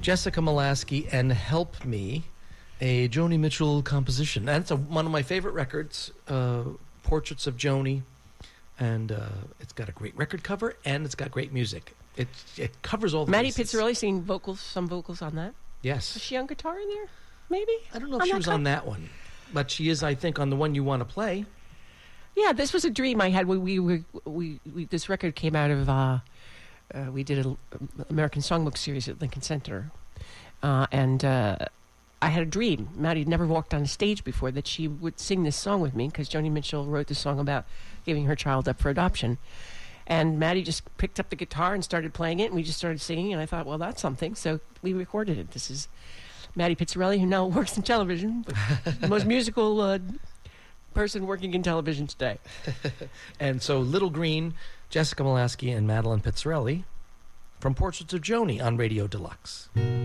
Jessica Molaskey and Help Me, a Joni Mitchell composition. That's one of my favorite records, Portraits of Joni. And it's got a great record cover, and it's got great music. It covers all the Maddie bases. Pizzarelli singing some vocals on that. Yes. Was she on guitar in there? Maybe? I don't know if she was on that one. But she is, I think, on the one you want to play. Yeah, this was a dream I had. We this record came out of, we did an American Songbook series at Lincoln Center. And I had a dream. Maddie had never walked on a stage before that she would sing this song with me because Joni Mitchell wrote the song about giving her child up for adoption. And Maddie just picked up the guitar and started playing it, and we just started singing, and I thought, well, that's something. So we recorded it. This is Maddie Pizzarelli, who now works in television, the most musical person working in television today. And so Little Green, Jessica Molaskey, and Madeline Pizzarelli from Portraits of Joni on Radio Deluxe.